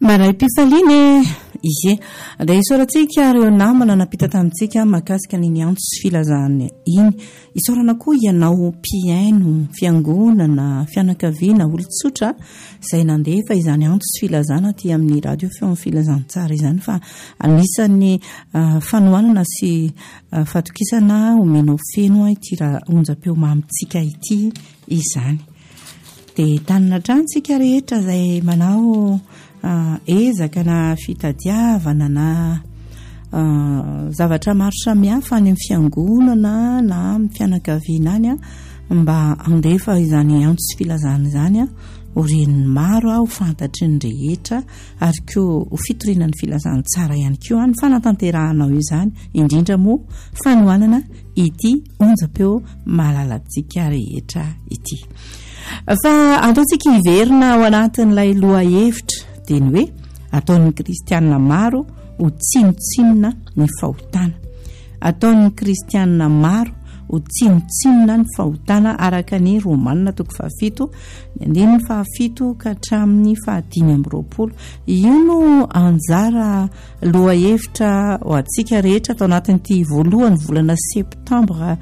maray mpifaliany izy da isaorantsika reo namana napita tamintsika mahakasika niny antso sy filazana iny isaorana koa ianao piaino fiangonana fianakaviana olotsotra izay nandefa izany antso sy filazana ty amin'ny radio feo filazantsara izany fa anisan'ny fanoanana sy fatokisana omeno feno ity raha onjam-peo mamitsika ity izany de tanina trantsika rehetra izay manao ezaka na fitadiavana na zavatra maro samihafa any amin'ny fiangonana na amin'ny fianakaviana any mba andefa izany antso sy filazana izany oren'ny maro ho fantatry ny rehetra ary koa ho fitorinan'ny filazana tsara ihany koa ny fanatanterahana izany indrindra moa fanoanana ity onjam-peo malalantsika rehetra ity fa ataontsika hiverina ao anatin'ilay loha hevitra dia ny hoe ataon'ny kristianina maro ho tsinotsinona ny fahotana ataon'ny kristianina maro ho tsinotsinona ny fahotana araka ny romanina toko 7 ny 7 ka hatramin'ny 5 io no anjara loha hevitra ho antsika rehetra atao anatin'ity voalohany volana septambra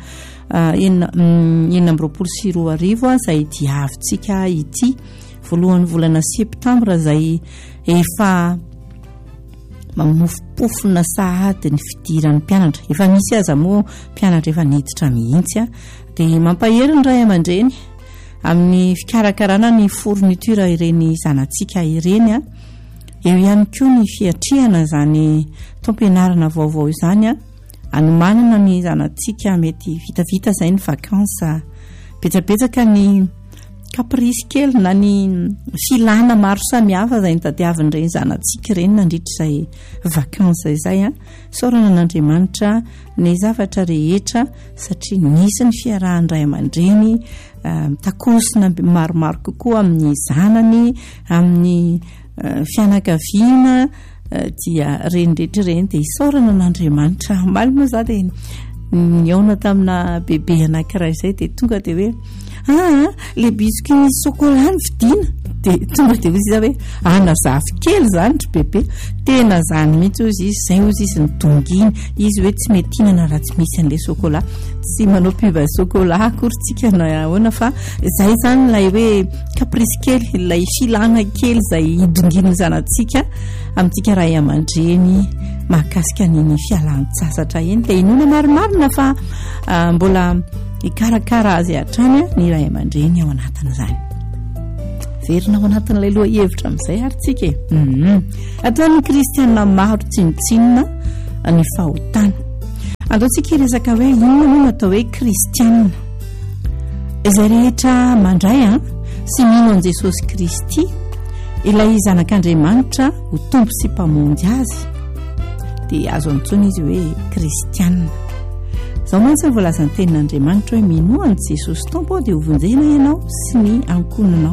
2024 izay diavintsika ity voalohany volana septambra izay efa mamofopofona sahady ny fidiran'ny mpianatra efa misy aza moa mpianatra efa niditra mihitsy dia mampahery ny ray aman-dreny amin'ny fikarakarana ny fourniture ireny zanantsika ireny eo ihany koa ny fiatrihana izany taom-pianarana vaovao izany anomanana ny zanantsika mety vitavita izay ny vakansa betsabetsaka ny kaprisy kely na ny filana maro samihafa izay ny tadiavin'ireny zanantsika ireny nandritra izay vakansa izay saorana n'Andriamanitra ny zavatra rehetra satria nisy ny fiarahan'ny ray aman-dreny mitakosina maromaro kokoa amin'ny zanany amin'ny fianakaviana dia reny rehetra ireny dia isaorana n'Andriamanitra malina za dia niaona tamina bebe anankiray izay dia tonga dia hoe le biscuit misy chocolat ny vidiana dia tonga dia izy hoe nazafy kely zany ry bebe tena zany mihitsy ozy izy izay ozy izy nidonginy izy hoe tsy mety hinana raha tsy misy an'ilay chocolat tsy manao piva chocolat akorytsika nahoana fa izay zany ilay hoe kaprisy kely ilay filana kely izay hidonginy zanantsika amintsika ray aman-dreny mahakasika niny fialan-tsasatra eny dia inona marimarina fa mbola ikarakara azy hatrany ny ray aman-dreny ao anatin'izany verina ao anatin'ilay loha hevitra amin'izay arytsika ataon'ny kristianina maro tsinotsinona ny fahotana ataontsika resaka hoe inona no natao hoe kristianina izay rehetra mandray sy mino an' Jesosy Kristy ilay zanak'Andriamanitra ho tompo sy mpamonjy azy dia azo antsoina izy hoe kristianina izao mantsy voalaza ny tenin'Andriamanitra hoe mino an' Jesosy tompo dia hovonjena ianao sy ny ankonanao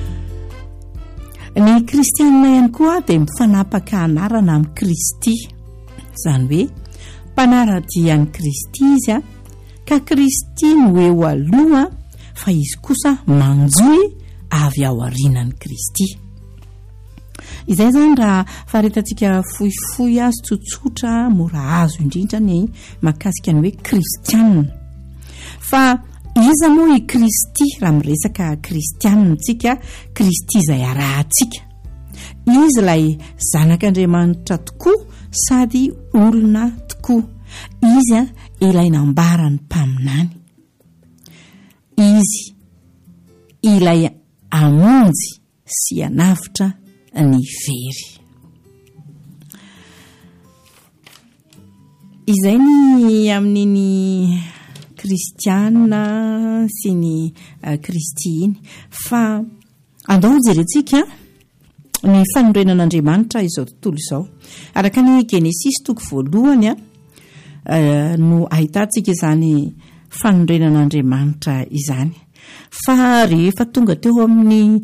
ny kristianina ihany koa dia mifanapaka anarana amin'ny Kristy izany hoe mpanaradian'ny Kristy izy ka Kristy no eo aloha fa izy kosa manjoy avy ao aorianan'ny Kristy izay zany raha faretantsika fohifohy azy tsotsotra mora azo indrindra ny mahakasika ny hoe kristianina fa iza moa i Kristy raha miresaka kristianina tsika Kristy izay arahantsika izy ilay zanak'Andriamanitra tokoa sady olona tokoa izy ilay nambarany mpaminany izy ilay amonjy sy anavitra ny very izay ny amin'iny kristianina sy ny Kristy iny fa andao jerentsika ny fanorenan'Andriamanitra izao tontolo izao araka ny Genesis toko voalohany no ahitantsika izany fanorenan'Andriamanitra izany fa rehefa tonga teo amin'ny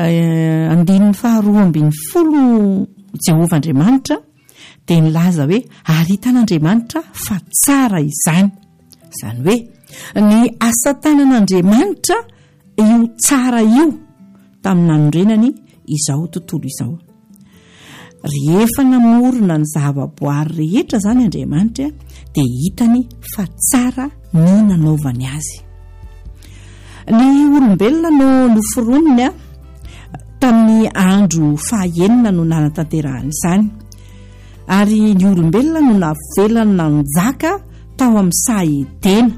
12 Jehova Andriamanitra dia nilaza hoe ary hitan'Andriamanitra fa tsara izany izany hoe ny asa tanan'Andriamanitra io tsara io tamin'ny nanorenany izao tontolo izao rehefa namorona ny zava-boary rehetra zany Andriamanitra dia hitany fa tsara ny nanaovany azy. Ny olombelona no noforoniny tamin'ny andro fahaenina no nanatanterahany izany, ary ny olombelona no navelana njaka tao amin'ny Sahetena,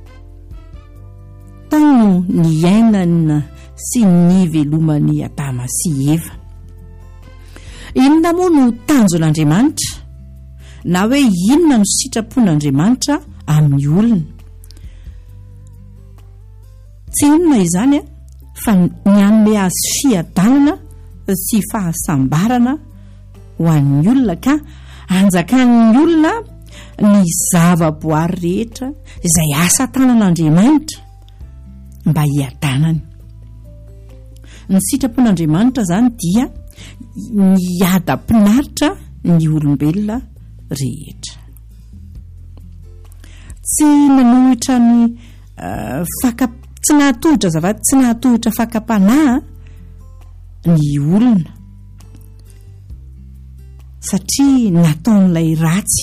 tao no niainana sy ny velomany Adama sy Eva. Inona moa no tanjon'Andriamanitra, na hoe inona no sitrapon'Andriamanitra amin'ny olona? Tsy inona izany fa ny anome azy fiadanana sy fahasambarana ho an'ny olona, ka anjakan'ny olona ny zava-boary rehetra izay asa tanan'Andriamanitra mba hiadanany. Ny sitrapon'Andriamanitra zany dia ny ada-pinaritra ny olombelona rehetra. Tsy nanohitra ny tsy nahatohitra zavatra, tsy nahatohitra fakapanahy ny olona, satria nataon'ilay ratsy.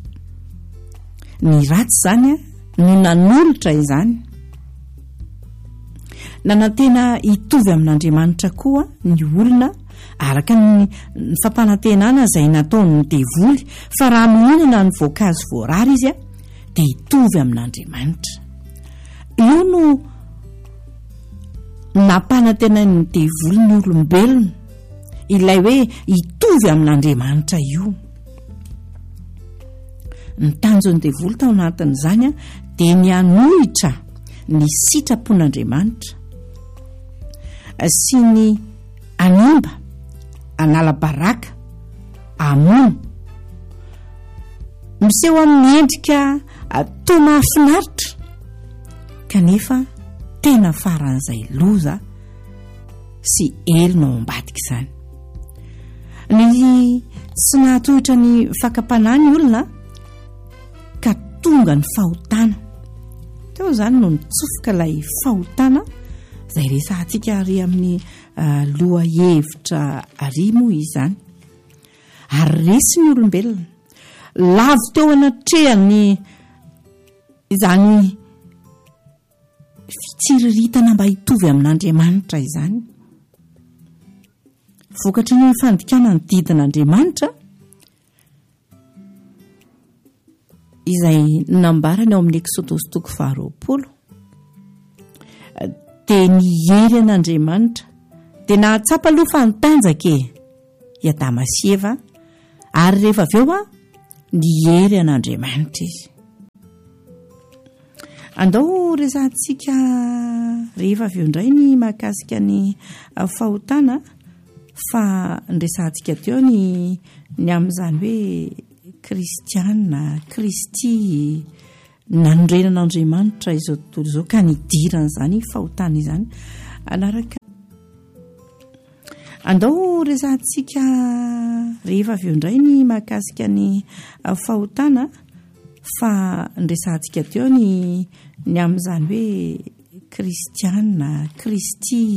Ny ratsy zany no nanolotra izany. Nanantena hitovy amin'Andriamanitra koa ny olona araka ny fampanantenana izay nataony ny devoly, fa raha mihinana ny voankazo voarary izy dia hitovy amin'Andriamanitra. Io no nampanantena ny devoly ny olombelona, ilay hoe hitovy amin'Andriamanitra io. Ny tanjon'ny devoly tao anatin'izany dia ny hanohitra ny sitrapon'Andriamanitra sy ny animba, anala baraka, amono, miseho amin'ny endrika toa mahafinaritra, kanefa tena faran'izay loza sy elo ao ambadika izany. Ny tsy nahatohitra ny fakapanahy ny olona ka tonga ny fahotana. Teo zany no nitsofoka ilay fahotana izay resantsika ary amin'ny loha hevitra ary moa izany. Ary resy ny olombelona lavo teo anatrehany izany fitsiriritana mba hitovy amin'Andriamanitra izany. Vokatry ny fandikana ny didin'Andriamanitra izay nambarany ao amin'ny Eksodosy 20, dia ny hery an'Andriamanitra dia nahatsapa aloha fa nitanjaka i Adama sy Eva, ary rehefa avy eo ny hery an'Andriamanitra izy. Andao resantsika rehefa avy eo indray ny mahakasika ny fahotana, fa nresantsika teo ny amin'izany hoe kristiana, kristy, nanorenan'Andriamanitra izao tontolo izao, ka nidirana izany fahotana izany anaraka. Andao resantsika rehefa avy eo indray ny mahakasika ny fahotana, fa nresantsika teo ny amin'izany hoe kristiana, kristy.